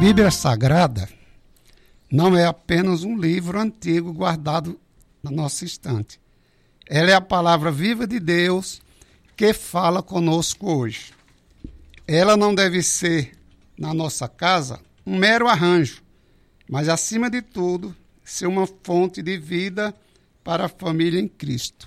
Bíblia Sagrada não é apenas um livro antigo guardado na nossa estante. Ela é a palavra viva de Deus que fala conosco hoje. Ela não deve ser, na nossa casa, um mero arranjo, mas, acima de tudo, ser uma fonte de vida para a família em Cristo.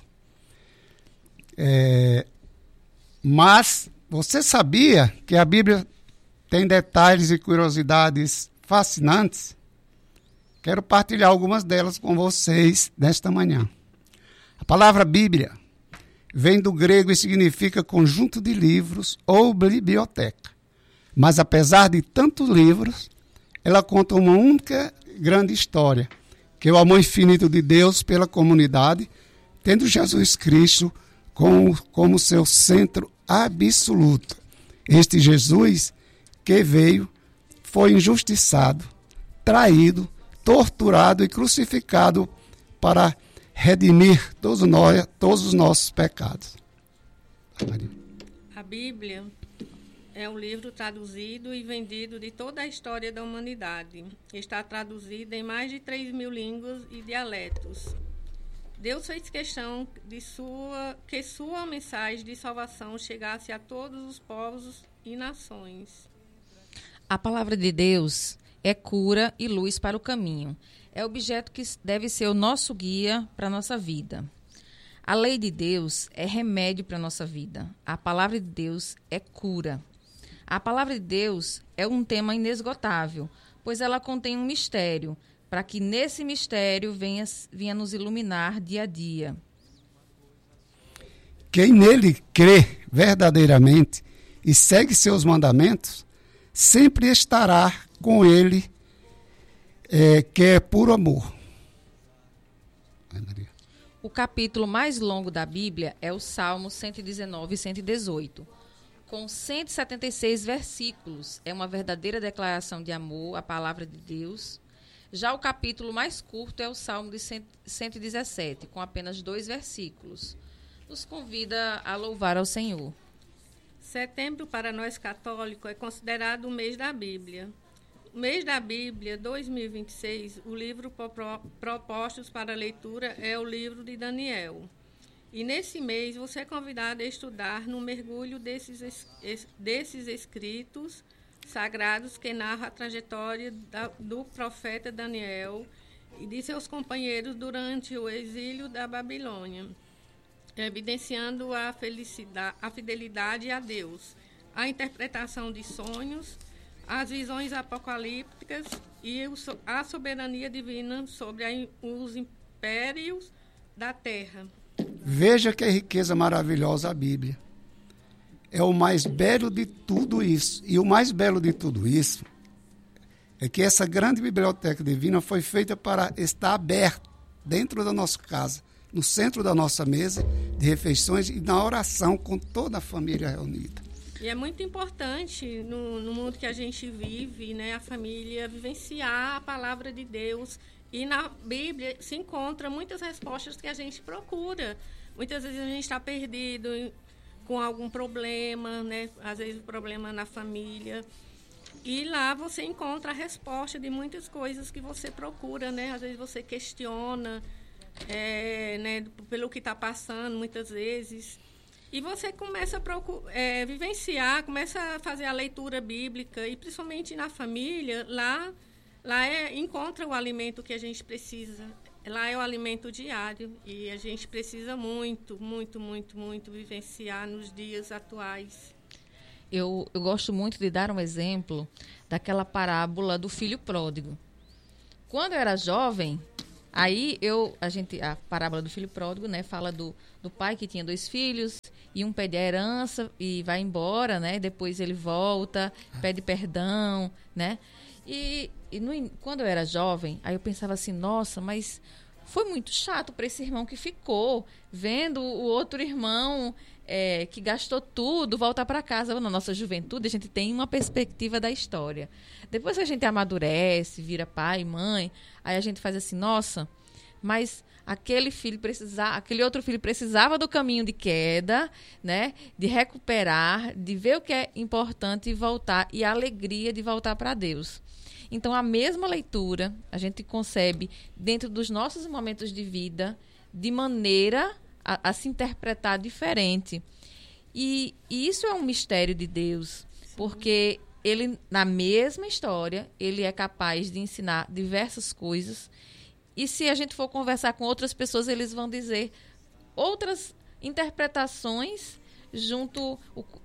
Mas você sabia que a Bíblia tem detalhes e curiosidades fascinantes? Quero partilhar algumas delas com vocês nesta manhã. A palavra Bíblia vem do grego e significa conjunto de livros ou biblioteca. Mas, apesar de tantos livros, ela conta uma única grande história, que é o amor infinito de Deus pela comunidade, tendo Jesus Cristo como seu centro absoluto. Este Jesus que veio, foi injustiçado, traído, torturado e crucificado para redimir todos os nossos pecados. A Bíblia é um livro traduzido e vendido de toda a história da humanidade. Está traduzida em mais de 3.000 línguas e dialetos. Deus fez questão que sua mensagem de salvação chegasse a todos os povos e nações. A palavra de Deus é cura e luz para o caminho. É objeto que deve ser o nosso guia para a nossa vida. A lei de Deus é remédio para a nossa vida. A palavra de Deus é cura. A palavra de Deus é um tema inesgotável, pois ela contém um mistério, para que nesse mistério venha nos iluminar dia a dia. Quem nele crê verdadeiramente e segue seus mandamentos, sempre estará com ele, que é puro amor. O capítulo mais longo da Bíblia é o Salmo 119 e 118, com 176 versículos. É uma verdadeira declaração de amor à palavra de Deus. Já o capítulo mais curto é o Salmo de 117, com apenas 2 versículos. Nos convida a louvar ao Senhor. Setembro, para nós católicos, é considerado o mês da Bíblia. O mês da Bíblia 2026, o livro propostos para leitura é o livro de Daniel. E nesse mês você é convidado a estudar no mergulho desses escritos sagrados que narram a trajetória do profeta Daniel e de seus companheiros durante o exílio da Babilônia, evidenciando a fidelidade a Deus, a interpretação de sonhos, as visões apocalípticas e a soberania divina sobre os impérios da terra. Veja que riqueza maravilhosa a Bíblia. É o mais belo de tudo isso. E o mais belo de tudo isso é que essa grande biblioteca divina foi feita para estar aberta dentro da nossa casa, no centro da nossa mesa de refeições e na oração com toda a família reunida. E é muito importante no mundo que a gente vive, né, a família vivenciar a palavra de Deus. E na Bíblia se encontra muitas respostas que a gente procura. Muitas vezes a gente está perdido com algum problema, né? Às vezes problema na família. E lá você encontra a resposta de muitas coisas que você procura, né? Às vezes você questiona, né, pelo que está passando, muitas vezes. E você começa a vivenciar, começa a fazer a leitura bíblica, e principalmente na família, lá encontra o alimento que a gente precisa. Lá é o alimento diário e a gente precisa muito, muito, muito, muito vivenciar nos dias atuais. Eu gosto muito de dar um exemplo daquela parábola do filho pródigo. Quando eu era jovem, a parábola do filho pródigo, né, fala do pai que tinha 2 filhos e um pede a herança e vai embora, né? Depois ele volta, pede perdão, né? Quando eu era jovem, aí eu pensava assim, nossa, mas foi muito chato para esse irmão que ficou vendo o outro irmão que gastou tudo voltar para casa. Na nossa juventude, a gente tem uma perspectiva da história. Depois que a gente amadurece, vira pai, mãe, aí a gente faz assim, nossa, mas aquele outro filho precisava do caminho de queda, né? De recuperar, de ver o que é importante e voltar, e a alegria de voltar para Deus. Então, a mesma leitura a gente concebe dentro dos nossos momentos de vida, de maneira a se interpretar diferente. E isso é um mistério de Deus, porque ele, na mesma história, ele é capaz de ensinar diversas coisas. E se a gente for conversar com outras pessoas, eles vão dizer outras interpretações junto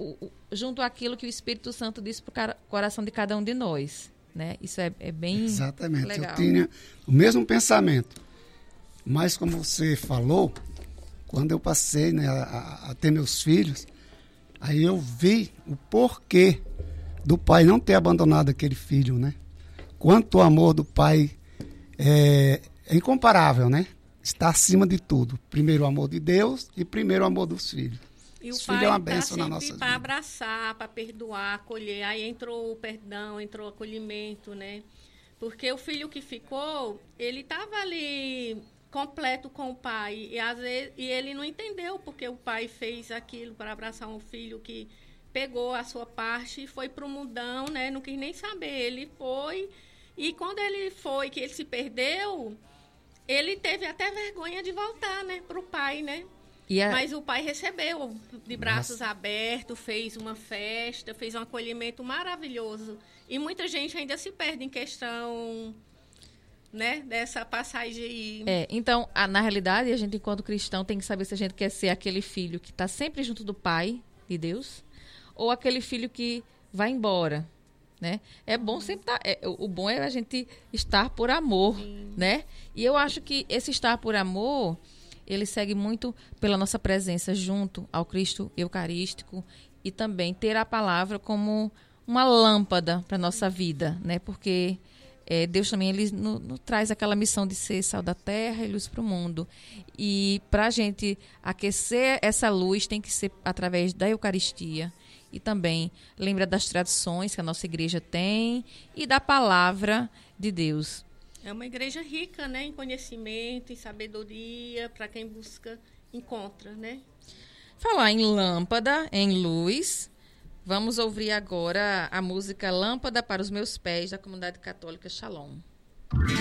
àquilo que o Espírito Santo disse para o coração de cada um de nós. Né? Isso é bem Exatamente. legal. Eu tinha o mesmo pensamento. Mas, como você falou, quando eu passei, né, a ter meus filhos, aí eu vi o porquê do pai não ter abandonado aquele filho, né? Quanto o amor do pai é incomparável, né? Está acima de tudo. Primeiro o amor de Deus e primeiro o amor dos filhos. E Os o pai filhos é uma bênção na nossa sempre vida. para abraçar, para perdoar, acolher. Aí entrou o perdão, entrou o acolhimento, né? Porque o filho que ficou, ele estava ali completo com o pai. E às vezes ele não entendeu porque o pai fez aquilo para abraçar um filho que pegou a sua parte e foi para o mundão, né? Não quis nem saber. Ele foi. E quando ele foi, que ele se perdeu, ele teve até vergonha de voltar, né? Para o pai, né? Mas o pai recebeu de braços abertos, fez uma festa, fez um acolhimento maravilhoso. E muita gente ainda se perde em questão, né, dessa passagem aí. Então, na realidade, a gente, enquanto cristão, tem que saber se a gente quer ser aquele filho que está sempre junto do pai de Deus ou aquele filho que vai embora. Né? É bom sempre estar. O bom é a gente estar por amor. Né? E eu acho que esse estar por amor, ele segue muito pela nossa presença junto ao Cristo Eucarístico e também ter a palavra como uma lâmpada para a nossa vida, né? Porque Deus também ele nos traz aquela missão de ser sal da terra e luz para o mundo. E para a gente aquecer essa luz tem que ser através da Eucaristia. E também lembra das tradições que a nossa igreja tem e da palavra de Deus. É uma igreja rica, né, em conhecimento, em sabedoria, para quem busca, encontra, né? Falar em lâmpada, em luz, vamos ouvir agora a música Lâmpada para os Meus Pés, da Comunidade Católica Shalom.